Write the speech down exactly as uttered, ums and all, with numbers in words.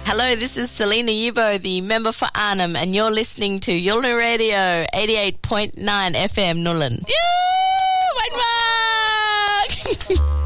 Hello, this is Selena Yubo, the member for Arnhem, and you're listening to Yulnu Radio eighty-eight point nine F M Nullen. Yeah!